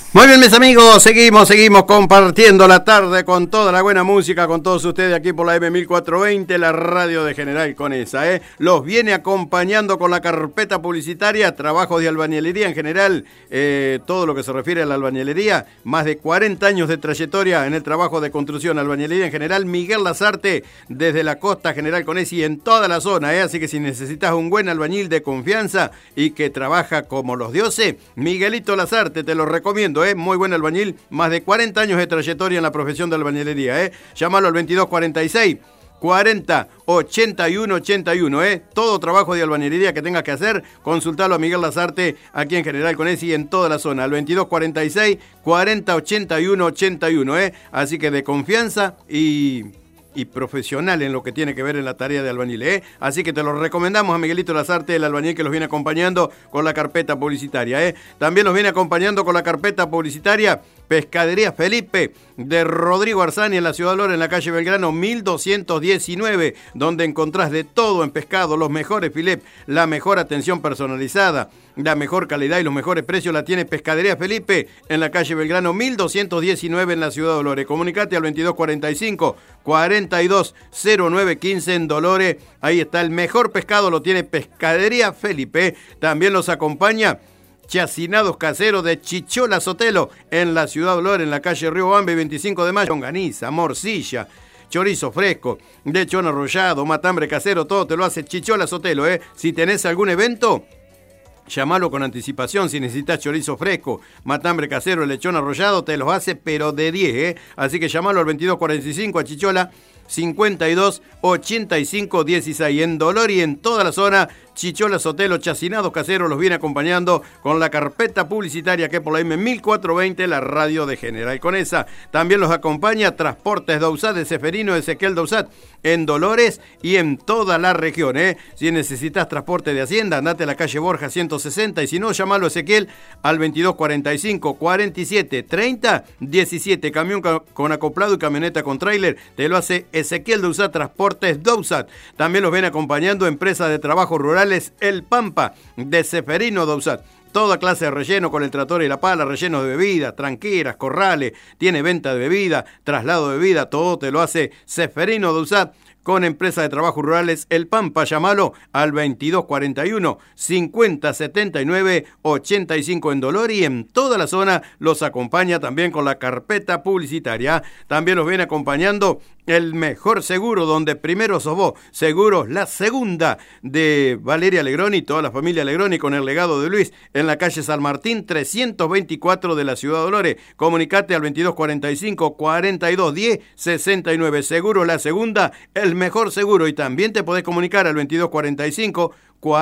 Muy bien, mis amigos, seguimos compartiendo la tarde con toda la buena música, con todos ustedes aquí por la M1420, la radio de General Conesa, Los viene acompañando con la carpeta publicitaria, trabajos de albañilería en general, todo lo que se refiere a la albañilería, más de 40 años de trayectoria en el trabajo de construcción, albañilería en general, Miguel Lazarte, desde la costa General Conesa y en toda la zona, Así que si necesitas un buen albañil de confianza y que trabaja como los dioses, Miguelito Lazarte, te lo recomiendo, Muy buen albañil, más de 40 años de trayectoria en la profesión de albañilería, Llámalo al 2246 40 81 81, Todo trabajo de albañilería que tengas que hacer, consultalo a Miguel Lazarte aquí en General Conesa y en toda la zona, al 2246 40 81 81, Así que de confianza y profesional en lo que tiene que ver en la tarea de albañil, Así que te lo recomendamos a Miguelito Lazarte, el albañil que los viene acompañando con la carpeta publicitaria, También los viene acompañando con la carpeta publicitaria Pescadería Felipe de Rodrigo Arzani en la Ciudad de Lora, en la calle Belgrano 1219, donde encontrás de todo en pescado, los mejores filets, la mejor atención personalizada, la mejor calidad y los mejores precios la tiene Pescadería Felipe en la calle Belgrano 1219 en la Ciudad de Dolores. Comunicate al 2245 420915 en Dolores. Ahí está el mejor pescado, lo tiene Pescadería Felipe. También los acompaña Chacinados Caseros de Chichola Sotelo en la Ciudad de Dolores, en la calle Río Bambe 25 de mayo. Longaniza, morcilla, chorizo fresco, lechón arrollado, matambre casero, todo te lo hace Chichola Sotelo, Si tenés algún evento, llamalo con anticipación. Si necesitas chorizo fresco, matambre casero, lechón arrollado, te los hace pero de 10, Así que llamalo al 2245 a Chichola 52 85 16 en Dolor y en toda la zona. Chichola Sotelo, Chacinados Caseros los viene acompañando con la carpeta publicitaria que por la M1420, la radio de General Conesa. También los acompaña Transportes Dousat de Seferino Ezequiel Dousat en Dolores y en toda la región, Si necesitas transporte de Hacienda, andate a la calle Borja 160 y si no, llamalo a Ezequiel al 2245 47 30 17. Camión con acoplado y camioneta con tráiler, te lo hace Ezequiel Dousat, Transportes Dousat. También los ven acompañando Empresa de Trabajo Rurales El Pampa de Seferino Dousat. Toda clase de relleno con el tractor y la pala, rellenos de bebida, tranqueras, corrales, tiene venta de bebida, traslado de bebida, todo te lo hace Seferino Dousat. Con Empresa de Trabajos Rurales El Pampa, llamalo al 2241 50 79 85 en Dolor y en toda la zona. Los acompaña también con la carpeta publicitaria. También los viene acompañando el mejor seguro, donde primero sos vos. Seguros La Segunda de Valeria Legroni y toda la familia Legroni con el legado de Luis en la calle San Martín 324 de la Ciudad de Dolores. Comunicate al 2245 42 10 69. Seguros La Segunda, el mejor seguro. Y también te podés comunicar al 2245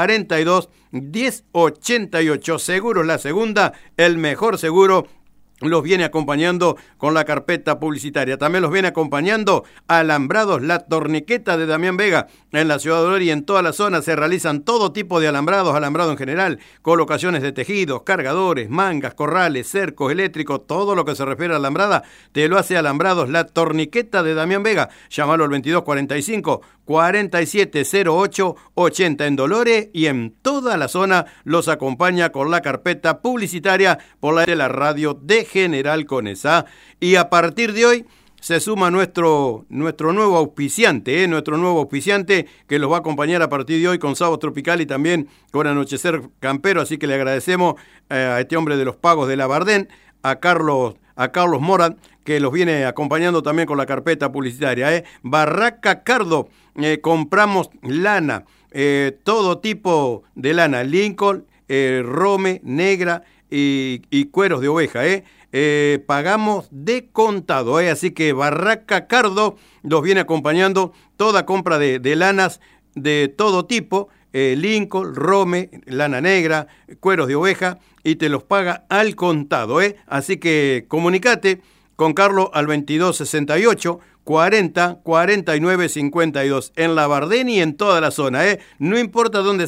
42 10 88. Seguros La Segunda, el mejor seguro. Los viene acompañando con la carpeta publicitaria. También los viene acompañando Alambrados La Torniqueta de Damián Vega en la Ciudad de Dolores y en toda la zona. Se realizan todo tipo de alambrados, alambrado en general, colocaciones de tejidos, cargadores, mangas, corrales, cercos, eléctricos, todo lo que se refiere a alambrada, te lo hace Alambrados La Torniqueta de Damián Vega. Llámalo al 2245 4708 80 en Dolores y en toda la zona. Los acompaña con la carpeta publicitaria por la de la radio de General Conesa. Y a partir de hoy se suma nuestro nuevo auspiciante, nuestro nuevo auspiciante que los va a acompañar a partir de hoy con Sábado Tropical y también con Anochecer Campero. Así que le agradecemos a este hombre de los pagos de la Bardén, a Carlos Morat, que los viene acompañando también con la carpeta publicitaria. Barraca Cardo, compramos lana, todo tipo de lana, Lincoln, Rome, negra y cueros de oveja, pagamos de contado, así que Barraca Cardo los viene acompañando, toda compra de lanas de todo tipo, Lincoln, Rome, lana negra, cueros de oveja, y te los paga al contado, así que comunicate con Carlos al 2268 40 49 52 en la Bardén y en toda la zona, no importa dónde